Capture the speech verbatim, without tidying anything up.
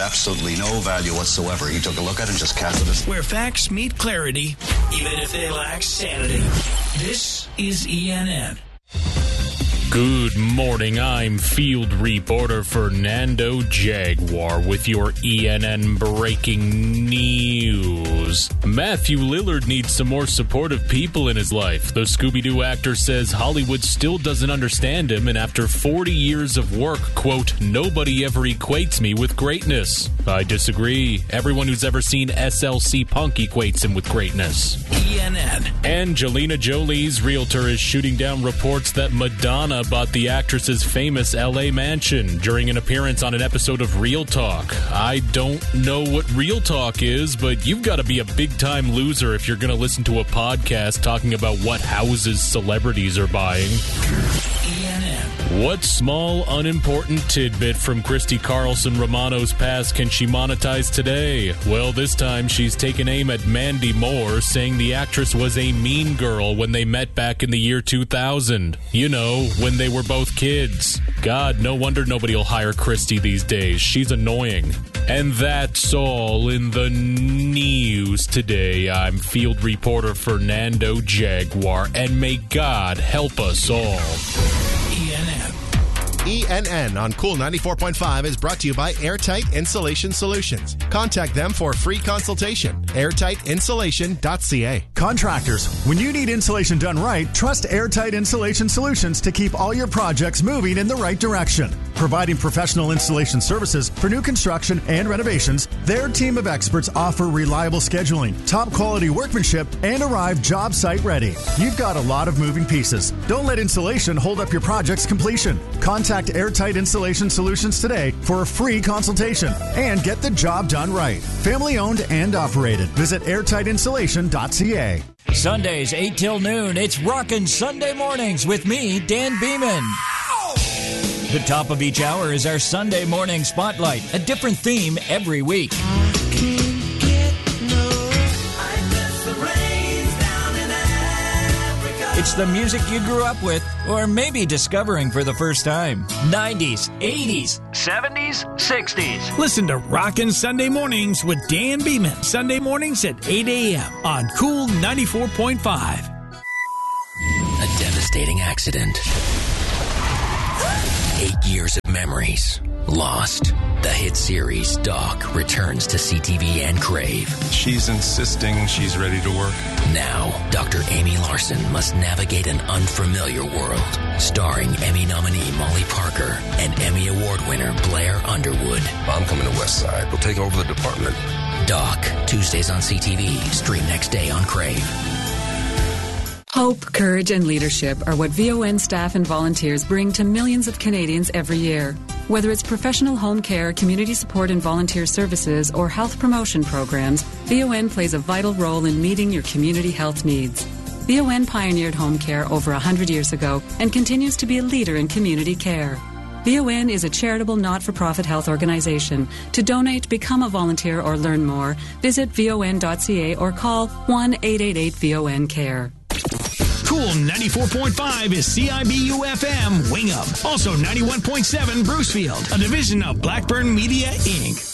absolutely no value whatsoever. He took a look at it and just canceled it. Where facts meet clarity, even if they lack sanity. This is E N N. Good morning, I'm field reporter Fernando Jaguar with your E N N breaking news. Matthew Lillard needs some more supportive people in his life. The Scooby-Doo actor says Hollywood still doesn't understand him, and after forty years of work, quote, nobody ever equates me with greatness. I disagree. Everyone who's ever seen S L C Punk equates him with greatness. E N N. Angelina Jolie's realtor is shooting down reports that Madonna bought the actress's famous L A mansion during an appearance on an episode of Real Talk. I don't know what Real Talk is, but you've got to be a big-time loser if you're going to listen to a podcast talking about what houses celebrities are buying. E N N. What small, unimportant tidbit from Christy Carlson Romano's past can she monetize today? Well, this time she's taken aim at Mandy Moore, saying the actress was a mean girl when they met back in the year two thousand. You know, when they were both kids. God, no wonder nobody will hire Christy these days. She's annoying. And that's all in the news today. I'm field reporter Fernando Jaguar, and may God help us all. E N N. E N N on Cool ninety-four point five is brought to you by Airtight Insulation Solutions. Contact them for a free consultation. airtight insulation dot c a. Contractors, when you need insulation done right, trust Airtight Insulation Solutions to keep all your projects moving in the right direction. Providing professional installation services for new construction and renovations, their team of experts offer reliable scheduling, top quality workmanship, and arrive job site ready. You've got a lot of moving pieces. Don't let insulation hold up your project's completion. Contact Airtight Insulation Solutions today for a free consultation and get the job done right. Family owned and operated. Visit airtight insulation dot c a. Sundays, eight till noon, it's Rockin' Sunday Mornings with me, Dan Beeman. The top of each hour is our Sunday Morning Spotlight, a different theme every week. It's the music you grew up with, or maybe discovering for the first time. nineties, eighties, seventies, sixties. Listen to Rockin' Sunday Mornings with Dan Beeman. Sunday mornings at eight a.m. on Cool ninety-four point five. A devastating accident. Eight years of memories lost. The hit series Doc returns to C T V and Crave. She's insisting she's ready to work. Now, Doctor Amy Larson must navigate an unfamiliar world. Starring Emmy nominee Molly Parker and Emmy Award winner Blair Underwood. I'm coming to West Side. We'll take over the department. Doc, Tuesdays on C T V. Stream next day on Crave. Hope, courage, and leadership are what V O N staff and volunteers bring to millions of Canadians every year. Whether it's professional home care, community support and volunteer services, or health promotion programs, V O N plays a vital role in meeting your community health needs. V O N pioneered home care over one hundred years ago and continues to be a leader in community care. V O N is a charitable not-for-profit health organization. To donate, become a volunteer, or learn more, visit V O N dot c a or call one eight eight eight V O N care. Cool ninety-four point five is C I B U F M Wing Up. Also ninety-one point seven Brucefield, a division of Blackburn Media, Incorporated.